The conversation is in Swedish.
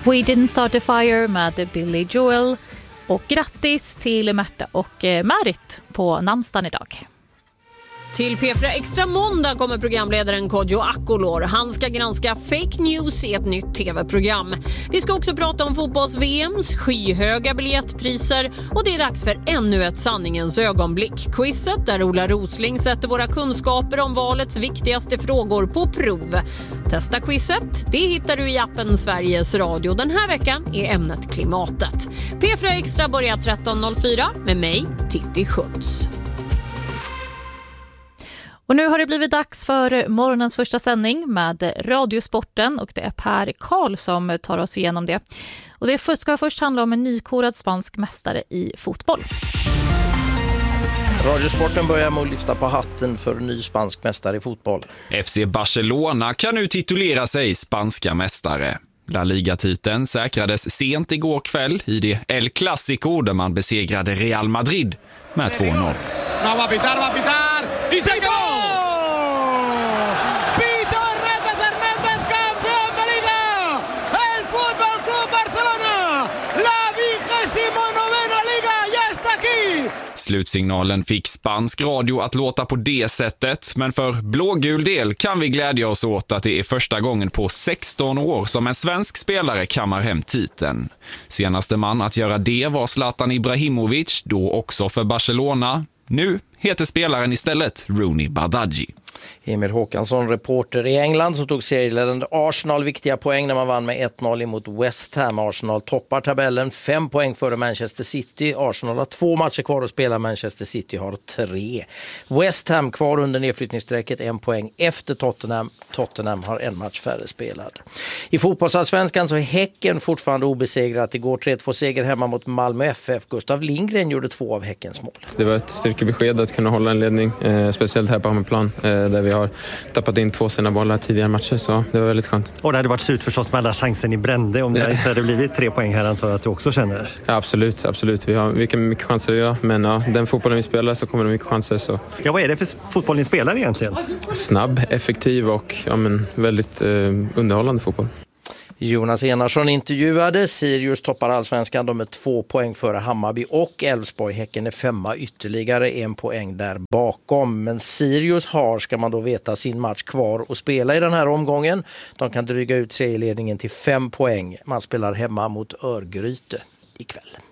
We Didn't Start a Fire med Billy Joel. Och grattis till Märta och Märit på namnsdagen idag. Till P4 Extra måndag kommer programledaren Kodjo Akolor. Han ska granska fake news i ett nytt tv-program. Vi ska också prata om fotbolls-VMs skyhöga biljettpriser och det är dags för ännu ett sanningens ögonblick. Quizet där Ola Rosling sätter våra kunskaper om valets viktigaste frågor på prov. Testa quizet, det hittar du i appen Sveriges Radio. Den här veckan är ämnet klimatet. P4 Extra börjar 13.04 med mig, Titti Schultz. Och nu har det blivit dags för morgonens första sändning med Radiosporten och det är Per Karl som tar oss igenom det. Och det ska först handla om en nykorad spansk mästare i fotboll. Radiosporten börjar med att lyfta på hatten för ny spansk mästare i fotboll. FC Barcelona kan nu titulera sig spanska mästare. La Liga-titeln säkrades sent igår kväll i det El Clásico där man besegrade Real Madrid med 2-0. No, va a pitar, y se gol! Pito Hernández, campeón de Liga! El Fútbol Club Barcelona! La 29:a Liga ya está aquí! Slutsignalen fick spansk radio att låta på det sättet, men för blågul del kan vi glädja oss åt att det är första gången på 16 år som en svensk spelare kammar hem titeln. Senaste man att göra det var Zlatan Ibrahimovic, då också för Barcelona. Nu heter spelaren istället Rooney Badaji. Emil Håkansson, reporter i England, som tog serieledande Arsenal viktiga poäng när man vann med 1-0 emot West Ham. Arsenal toppar tabellen 5 poäng före Manchester City. Arsenal har 2 matcher kvar att spela, Manchester City har 3. West Ham kvar under nedflyttningsstrecket 1 poäng efter Tottenham. Tottenham har 1 match färre spelad. I fotbollsallsvenskan så är Häcken fortfarande obesegrat. Igår 3-2 seger hemma mot Malmö FF. Gustav Lindgren gjorde 2 av Häckens mål. Det var ett styrkebesked att kunna hålla en ledning, speciellt här på hemmaplan. Där vi har tappat in 2 sena bollar tidigare matcher, så det var väldigt skönt. Och det hade varit surt förstås med alla chansen i Brände om det inte hade blivit 3 poäng här, antar jag att du också känner. Ja, absolut. Vi har mycket chanser idag, men ja, den fotbollen vi spelar så kommer det mycket chanser. Så. Ja, vad är det för fotboll ni spelar egentligen? Snabb, effektiv och väldigt underhållande fotboll. Jonas Enarsson intervjuade. Sirius toppar allsvenskan. De är 2 poäng före Hammarby och Elfsborg. Häcken är 5 ytterligare 1 poäng där bakom. Men Sirius har, ska man då veta, sin match kvar att spela i den här omgången. De kan dryga ut serieledningen till 5 poäng. Man spelar hemma mot Örgryte ikväll.